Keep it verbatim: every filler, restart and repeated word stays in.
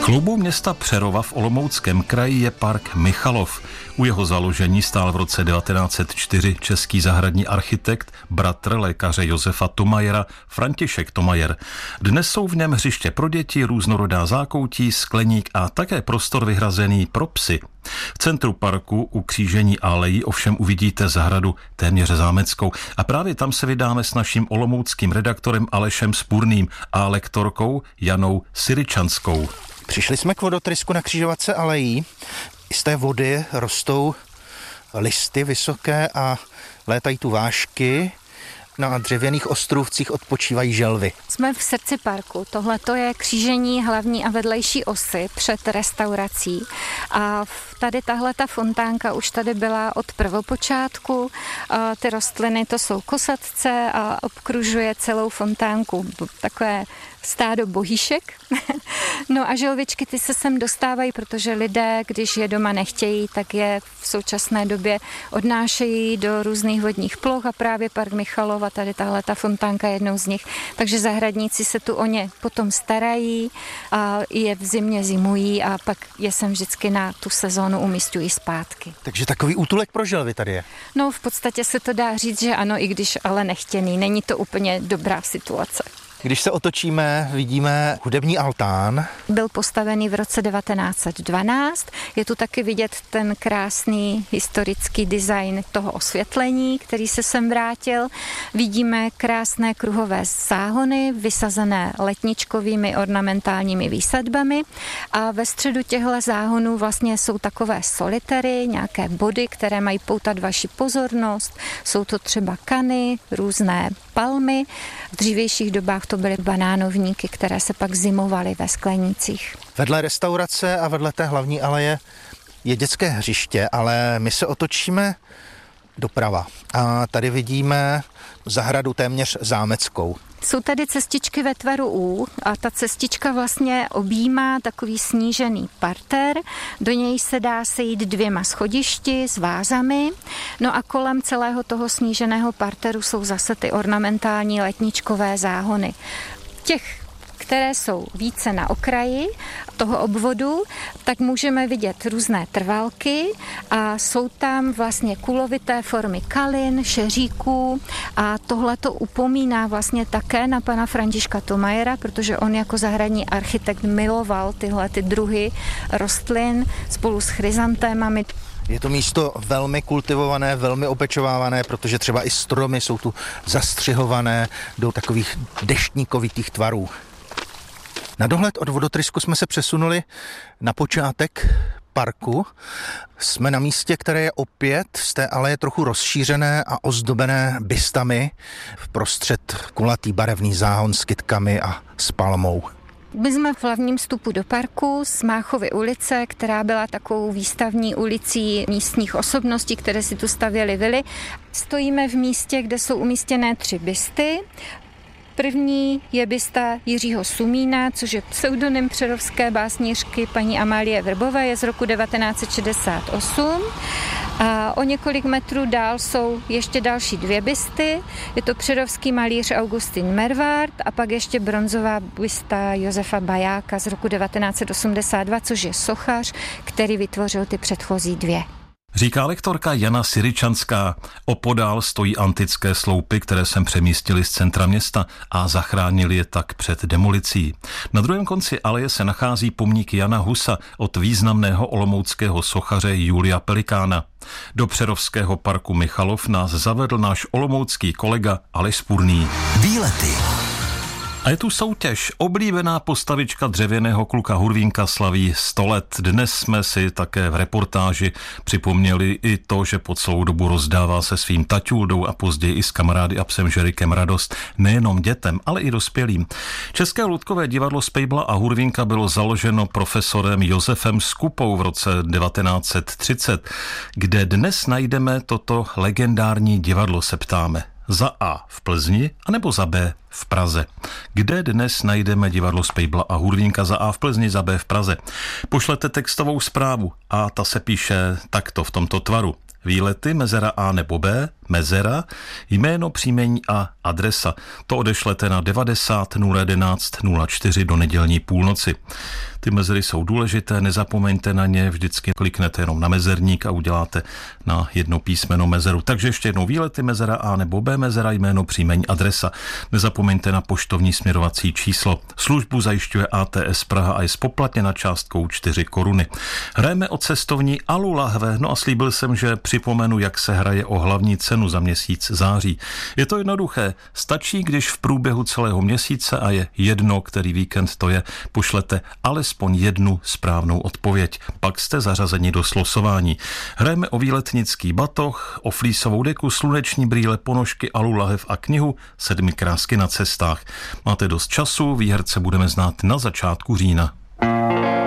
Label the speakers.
Speaker 1: Chloubou města Přerova v Olomouckém kraji je park Michalov. U jeho založení stál v roce devatenáct set čtyři český zahradní architekt, bratr lékaře Josefa Thomajera, František Thomajer. Dnes jsou v něm hřiště pro děti, různorodá zákoutí, skleník a také prostor vyhrazený pro psy. V centru parku u křížení alejí ovšem uvidíte zahradu téměř zámeckou a právě tam se vydáme s naším olomouckým redaktorem Alešem Spurným a lektorkou Janou Syryčanskou.
Speaker 2: Přišli jsme k vodotrysku na křižovatce alejí. Z té vody rostou listy vysoké a létají tu vášky. Na dřevěných ostrůvcích odpočívají želvy.
Speaker 3: Jsme v srdci parku. Tohle to je křížení hlavní a vedlejší osy před restaurací. A tady tahle ta fontánka už tady byla od prvopočátku. A ty rostliny to jsou kosatce a obkružuje celou fontánku takové stádo bohýšek. No a želvičky ty se sem dostávají, protože lidé, když je doma nechtějí, tak je v současné době odnášejí do různých vodních ploch a právě park Michalov a tady tahle ta fontánka je jednou z nich. Takže zahradníci se tu o ně potom starají a je v zimě zimují a pak je sem vždycky na tu sezónu umísťují zpátky.
Speaker 2: Takže takový útulek pro želvy tady je?
Speaker 3: No v podstatě se to dá říct, že ano, i když ale nechtěný. Není to úplně dobrá situace.
Speaker 2: Když se otočíme, vidíme hudební altán.
Speaker 3: Byl postavený v roce devatenáct set dvanáct. Je tu taky vidět ten krásný historický design toho osvětlení, který se sem vrátil. Vidíme krásné kruhové záhony, vysazené letničkovými ornamentálními výsadbami a ve středu těchto záhonů vlastně jsou takové solitery, nějaké body, které mají poutat vaši pozornost. Jsou to třeba kany, různé palmy. V dřívějších dobách to byly banánovníky, které se pak zimovaly ve sklenících.
Speaker 2: Vedle restaurace a vedle té hlavní aleje je dětské hřiště, ale my se otočíme doprava. A tady vidíme zahradu téměř zámeckou.
Speaker 3: Jsou tady cestičky ve tvaru U a ta cestička vlastně objímá takový snížený parter. Do něj se dá sejít dvěma schodišti s vázami. No a kolem celého toho sníženého parteru jsou zase ty ornamentální letničkové záhony. Těch které jsou více na okraji toho obvodu, tak můžeme vidět různé trvalky a jsou tam vlastně kulovité formy kalin, šeříků a tohle to upomíná vlastně také na pana Františka Thomajera, protože on jako zahradní architekt miloval tyhle ty druhy rostlin spolu s chryzantémami.
Speaker 2: Je to místo velmi kultivované, velmi opečovávané, protože třeba i stromy jsou tu zastřihované do takových deštníkovitých tvarů. Na dohled od vodotrysku jsme se přesunuli na počátek parku. Jsme na místě, které je opět z té aleje trochu rozšířené a ozdobené bystami. Vprostřed kulatý barevný záhon s kytkami a s palmou.
Speaker 3: My jsme v hlavním vstupu do parku z Máchovy ulice, která byla takovou výstavní ulicí místních osobností, které si tu stavěly vily. Stojíme v místě, kde jsou umístěné tři bysty. První je bysta Jiřího Sumína, což je pseudonym přerovské básnířky paní Amálie Vrbové, je z roku devatenáct set šedesát osm. A o několik metrů dál jsou ještě další dvě bysty. Je to přerovský malíř Augustin Mervart a pak ještě bronzová bysta Josefa Bajáka z roku devatenáct set osmdesát dva, což je sochař, který vytvořil ty předchozí dvě.
Speaker 1: Říká lektorka Jana Syryčanská. Opodál stojí antické sloupy, které sem přemístili z centra města a zachránili je tak před demolicí. Na druhém konci aleje se nachází pomník Jana Husa od významného olomouckého sochaře Julia Pelikána. Do přerovského parku Michalov nás zavedl náš olomoucký kolega Aleš Spurný.
Speaker 4: Výlety.
Speaker 1: A je tu soutěž. Oblíbená postavička dřevěného kluka Hurvínka slaví sto let. Dnes jsme si také v reportáži připomněli i to, že po celou dobu rozdává se svým taťuldou a později i s kamarády a psem Žerikem radost nejenom dětem, ale i dospělým. České ludkové divadlo Spejbla a Hurvínka bylo založeno profesorem Josefem Skupou v roce devatenáct set třicet. Kde dnes najdeme toto legendární divadlo, se ptáme. Za A v Plzni, anebo za B v Praze. Kde dnes najdeme divadlo Spejbla a Hurvínka za A v Plzni, za B v Praze? Pošlete textovou zprávu a ta se píše takto v tomto tvaru. Výlety, mezera A nebo B, mezera, jméno, příjmení a adresa. To odešlete na devadesát nula jedenáct nula čtyři do nedělní půlnoci. Ty mezery jsou důležité, nezapomeňte na ně, vždycky kliknete jenom na mezerník a uděláte na jedno písmeno mezeru. Takže ještě jednou výlety, mezera A nebo B, mezera, jméno, příjmení, adresa. Nezapomeňte na poštovní směrovací číslo. Službu zajišťuje A T S Praha a je spoplatněna částkou čtyři koruny. Hrajeme o cestovní Alu lahve, no a slíbil jsem, že připomenu, jak se hraje o hlavní cenu za měsíc září. Je to jednoduché, stačí, když v průběhu celého měsíce, a je jedno, který víkend to je, pošlete alespoň jednu správnou odpověď. Pak jste zařazeni do slosování. Hrajeme o výletnický batoh, o flísovou deku, sluneční brýle, ponožky, Alu lahev a knihu Sedmi krásky na cestách. Máte dost času, výherce budeme znát na začátku října.